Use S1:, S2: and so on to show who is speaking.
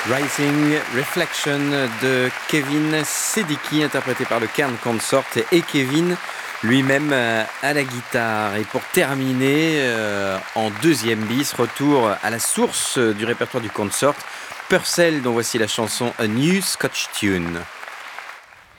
S1: Rising Reflection de Kevin Sedicki, interprété par le Kern Consort et Kevin lui-même à la guitare. Et pour terminer, en deuxième bis, retour à la source du répertoire du Consort, Purcell, dont voici la chanson A New Scotch Tune.